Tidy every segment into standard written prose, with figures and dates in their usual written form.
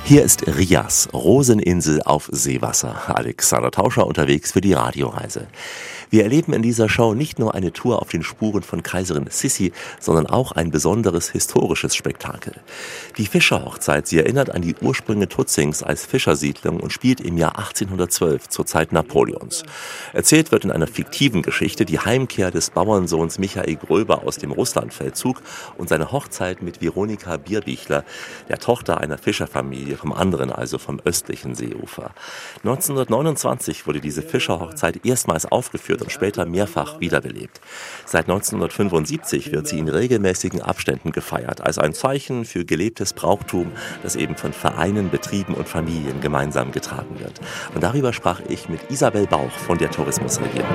Hier ist Rias, Roseninsel auf Seewasser. Alexander Tauscher unterwegs für die Radioreise. Wir erleben in dieser Show nicht nur eine Tour auf den Spuren von Kaiserin Sissi, sondern auch ein besonderes historisches Spektakel. Die Fischerhochzeit, sie erinnert an die Ursprünge Tutzings als Fischersiedlung und spielt im Jahr 1812 zur Zeit Napoleons. Erzählt wird in einer fiktiven Geschichte die Heimkehr des Bauernsohns Michael Gröber aus dem Russlandfeldzug und seine Hochzeit mit Veronika Bierbichler, der Tochter einer Fischerfamilie vom anderen, also vom östlichen Seeufer. 1929 wurde diese Fischerhochzeit erstmals aufgeführt und später mehrfach wiederbelebt. Seit 1975 wird sie in regelmäßigen Abständen gefeiert, als ein Zeichen für gelebtes Brauchtum, das eben von Vereinen, Betrieben und Familien gemeinsam getragen wird. Und darüber sprach ich mit Isabel Bauch von der Tourismusregierung.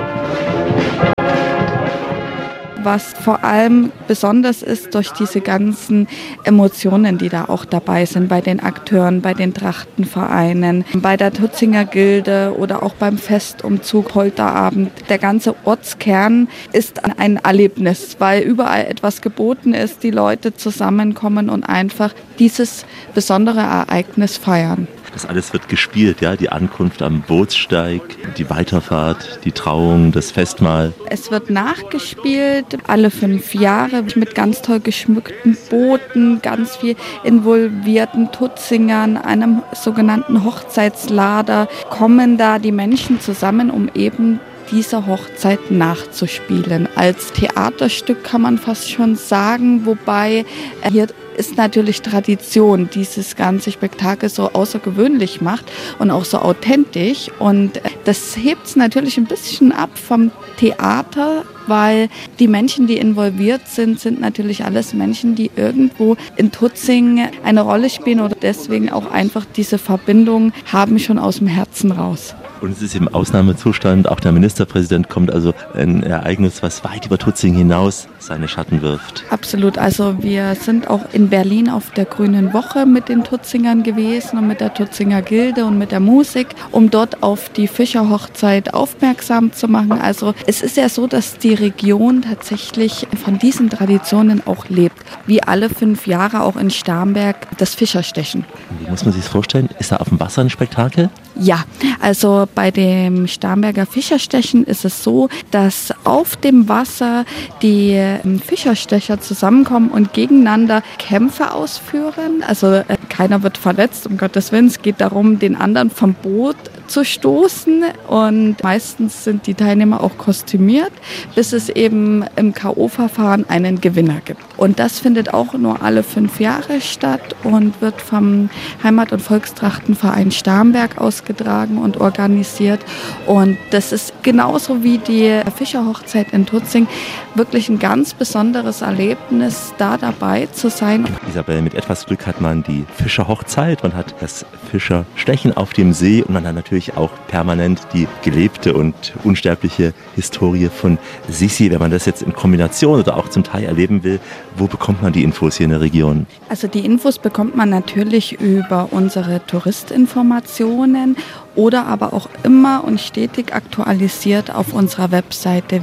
Was vor allem besonders ist durch diese ganzen Emotionen, die da auch dabei sind, bei den Akteuren, bei den Trachtenvereinen, bei der Tutzinger Gilde oder auch beim Festumzug, Polterabend. Der ganze Ortskern ist ein Erlebnis, weil überall etwas geboten ist, die Leute zusammenkommen und einfach dieses besondere Ereignis feiern. Das alles wird gespielt, ja, die Ankunft am Bootssteig, die Weiterfahrt, die Trauung, das Festmahl. Es wird nachgespielt, alle 5 Jahre, mit ganz toll geschmückten Booten, ganz viel involvierten Tutzingern, einem sogenannten Hochzeitslader, kommen da die Menschen zusammen, um eben diese Hochzeit nachzuspielen. Als Theaterstück kann man fast schon sagen, wobei hier ist natürlich Tradition, dieses ganze Spektakel so außergewöhnlich macht und auch so authentisch. Und das hebt es natürlich ein bisschen ab vom Theater, weil die Menschen, die involviert sind, sind natürlich alles Menschen, die irgendwo in Tutzing eine Rolle spielen oder deswegen auch einfach diese Verbindung haben schon aus dem Herzen raus. Und es ist im Ausnahmezustand, auch der Ministerpräsident kommt, also ein Ereignis, was weit über Tutzing hinaus seine Schatten wirft. Absolut, also wir sind auch in Berlin auf der Grünen Woche mit den Tutzingern gewesen und mit der Tutzinger Gilde und mit der Musik, um dort auf die Fischerhochzeit aufmerksam zu machen. Also es ist ja so, dass die Region tatsächlich von diesen Traditionen auch lebt, wie alle 5 Jahre auch in Starnberg das Fischerstechen. Wie muss man sich das vorstellen? Ist da auf dem Wasser ein Spektakel? Ja, also bei dem Starnberger Fischerstechen ist es so, dass auf dem Wasser die Fischerstecher zusammenkommen und gegeneinander Kämpfe ausführen. Also keiner wird verletzt, um Gottes Willen. Es geht darum, den anderen vom Boot zu stoßen und meistens sind die Teilnehmer auch kostümiert, bis es eben im K.O.-Verfahren einen Gewinner gibt. Und das findet auch nur alle 5 Jahre statt und wird vom Heimat- und Volkstrachtenverein Starnberg ausgetragen und organisiert. Und das ist genauso wie die Fischerhochzeit in Tutzing wirklich ein ganz besonderes Erlebnis, da dabei zu sein. Isabel, mit etwas Glück hat man die Fischerhochzeit, man hat das Fischerstechen auf dem See und man hat natürlich auch permanent die gelebte und unsterbliche Historie von Sissi. Wenn man das jetzt in Kombination oder auch zum Teil erleben will, wo bekommt man die Infos hier in der Region? Also die Infos bekommt man natürlich über unsere Touristinformationen oder aber auch immer und stetig aktualisiert auf unserer Webseite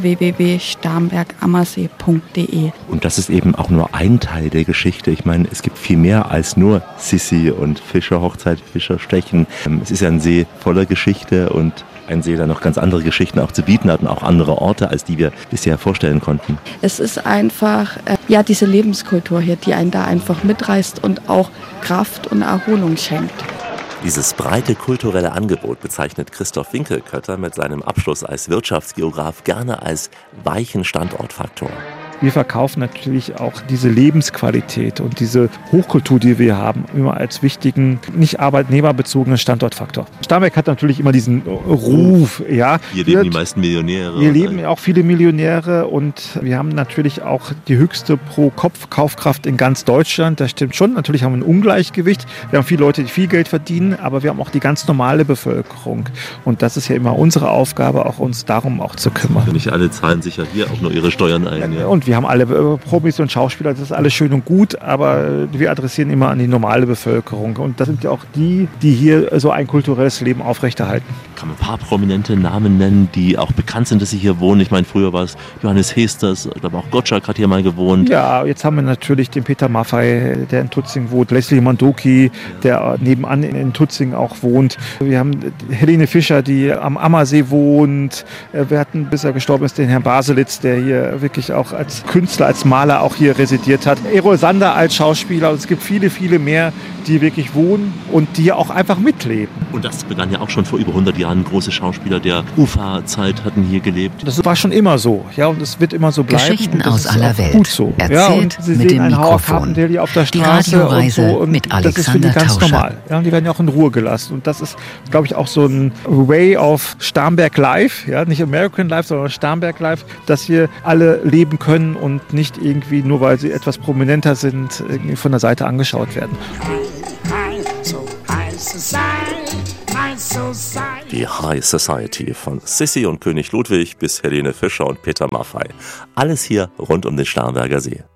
www.starnbergammersee.de. Und das ist eben auch nur ein Teil der Geschichte. Ich meine, es gibt viel mehr als nur Sissi und Fischerhochzeit, Fischerstechen. Es ist ja ein See voller Geschichte und ein See, der noch ganz andere Geschichten auch zu bieten hat und auch andere Orte, als die wir bisher vorstellen konnten. Es ist einfach diese Lebenskultur hier, die einen da einfach mitreißt und auch Kraft und Erholung schenkt. Dieses breite kulturelle Angebot bezeichnet Christoph Winkelkötter mit seinem Abschluss als Wirtschaftsgeograf gerne als weichen Standortfaktor. Wir verkaufen natürlich auch diese Lebensqualität und diese Hochkultur, die wir haben, immer als wichtigen, nicht arbeitnehmerbezogenen Standortfaktor. Starnberg hat natürlich immer diesen Ruf. Ja. Hier leben die meisten Millionäre. Hier leben auch viele Millionäre und wir haben natürlich auch die höchste Pro-Kopf-Kaufkraft in ganz Deutschland. Das stimmt schon. Natürlich haben wir ein Ungleichgewicht. Wir haben viele Leute, die viel Geld verdienen, aber wir haben auch die ganz normale Bevölkerung. Und das ist ja immer unsere Aufgabe, auch uns darum auch zu kümmern. Nicht alle zahlen sicher hier auch nur ihre Steuern ein. Ja. Und Und wir haben alle Promis und Schauspieler, das ist alles schön und gut, aber wir adressieren immer an die normale Bevölkerung. Und das sind ja auch die hier so ein kulturelles Leben aufrechterhalten. Kann man ein paar prominente Namen nennen, die auch bekannt sind, dass sie hier wohnen? Ich meine, früher war es Johannes Hesters, ich glaube auch Gottschalk hat hier mal gewohnt. Ja, jetzt haben wir natürlich den Peter Maffay, der in Tutzing wohnt, Leslie Mondoki, der nebenan in Tutzing auch wohnt. Wir haben Helene Fischer, die am Ammersee wohnt. Wir hatten, bis er gestorben ist, den Herrn Baselitz, der hier wirklich auch als Künstler, als Maler auch hier residiert hat. Erol Sander als Schauspieler. Und es gibt viele, viele mehr, die wirklich wohnen und die auch einfach mitleben. Und das begann ja auch schon vor über 100 Jahren. Große Schauspieler der UFA-Zeit hatten hier gelebt. Das war schon immer so. Ja, und es wird immer so bleiben. Geschichten aus aller Welt. Gut so. Erzählt ja, und Sie mit sehen dem einen Howard Mikrofon. Carpendale auf der Die Straße Radioreise und so. Und mit das ist für die Alexander ganz Tauscher. normal. Ja, und die werden ja auch in Ruhe gelassen. Und das ist, glaube ich, auch so ein Way of Starnberg Life. Ja, nicht American Life, sondern Starnberg Life, dass hier alle leben können und nicht irgendwie, nur weil sie etwas prominenter sind, irgendwie von der Seite angeschaut werden. Die High Society von Sissi und König Ludwig bis Helene Fischer und Peter Maffay. Alles hier rund um den Starnberger See.